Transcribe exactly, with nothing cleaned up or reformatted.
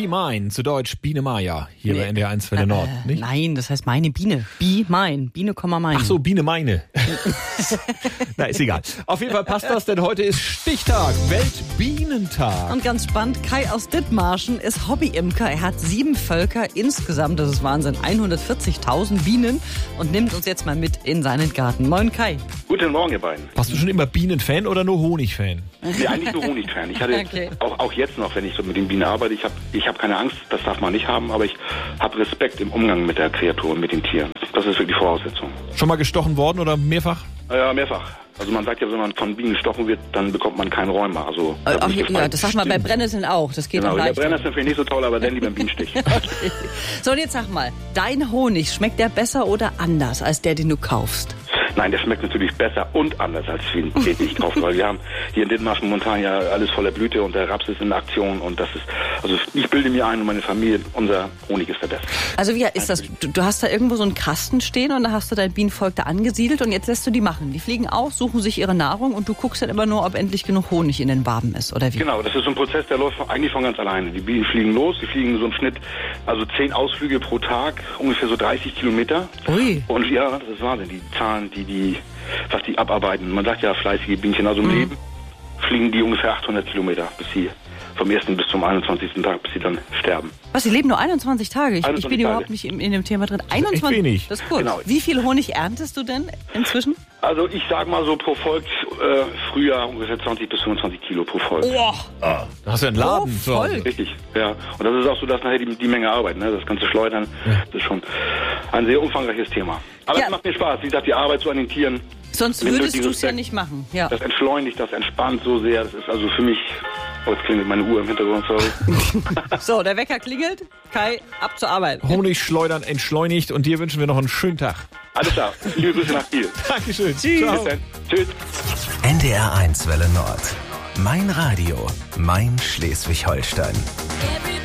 Be Mine, zu Deutsch Biene Maya, hier nee. bei N D R eins Welle Nord. Äh, nicht? Nein, das heißt meine Biene. Be Mine. Biene, meine. Ach so, Biene meine. Na, ist egal. Auf jeden Fall passt das, denn heute ist Stichtag, Weltbienentag. Und ganz spannend, Kai aus Dithmarschen ist Hobbyimker. Er hat sieben Völker insgesamt, das ist Wahnsinn, hundertvierzigtausend Bienen und nimmt uns jetzt mal mit in seinen Garten. Moin Kai. Guten Morgen, ihr beiden. Warst du schon immer Bienenfan oder nur Honigfan? Nee, eigentlich nur Honigfan. Ich hatte Okay. auch, auch jetzt noch, wenn ich so mit den Bienen arbeite, ich habe ich hab keine Angst, das darf man nicht haben, aber ich habe Respekt im Umgang mit der Kreatur und mit den Tieren. Das ist wirklich Voraussetzung. Schon mal gestochen worden oder mehrfach? Ja, mehrfach. Also man sagt ja, wenn man von Bienen gestochen wird, dann bekommt man keinen Rheuma. Also, Äh, ach, ja, das sagt man bei Brennnesseln auch. Das geht genau, auch der leichter. Brennnessel finde ich nicht so toll, aber dann lieber ein Bienenstich. Okay. So, und jetzt sag mal, dein Honig, schmeckt der besser oder anders als der, den du kaufst? Nein, der schmeckt natürlich besser und anders als den, den ich kaufe. Weil wir haben hier in Dithmarschen momentan ja alles voller Blüte und der Raps ist in Aktion. Und das ist, also ich bilde mir ein und meine Familie, unser Honig ist der beste. Also wie ist das? Du, du hast da irgendwo so einen Kasten stehen und da hast du dein Bienenvolk da angesiedelt und jetzt lässt du die machen. Die fliegen aus, suchen sich ihre Nahrung und du guckst dann immer nur, ob endlich genug Honig in den Waben ist, oder wie? Genau, das ist so ein Prozess, der läuft eigentlich von ganz alleine. Die Bienen fliegen los, die fliegen so im Schnitt, also zehn Ausflüge pro Tag, ungefähr so dreißig Kilometer. Ui. Und ja, das ist Wahnsinn, die Zahlen, die, die, was die abarbeiten. Man sagt ja fleißige Bienchen, also im Mhm. Leben fliegen die ungefähr achthundert Kilometer, bis sie vom ersten bis zum einundzwanzigsten Tag, bis sie dann sterben. Was, die leben nur einundzwanzig Tage? Ich, ich einundzwanzig bin Tage. überhaupt nicht in, in dem Thema drin. echt einundzwanzig? wenig. Das ist gut. Genau. Wie viel Honig erntest du denn inzwischen? Also ich sag mal so pro Volk, äh, Frühjahr ungefähr zwanzig bis fünfundzwanzig Kilo pro Volk. Boah. Da hast du einen Laden Oh, zu Hause. voll. Richtig, ja. Und das ist auch so, dass nachher die, die Menge Arbeit, ne? Das ganze Schleudern, das ist schon ein sehr umfangreiches Thema. Aber Ja. es macht mir Spaß. Wie gesagt, die Arbeit so an den Tieren. Sonst Mit würdest nötigem du es ja Respekt. nicht machen. Ja. Das entschleunigt, das entspannt so sehr. Das ist also für mich, oh, jetzt klingelt meine Uhr im Hintergrund, sorry. So, der Wecker klingelt. Kai, ab zur Arbeit. Honig schleudern entschleunigt und dir wünschen wir noch einen schönen Tag. Alles klar, liebe Grüße nach Kiel. Dankeschön. Bis Ciao. dann. Tschüss. N D R eins Welle Nord. Mein Radio, mein Schleswig-Holstein.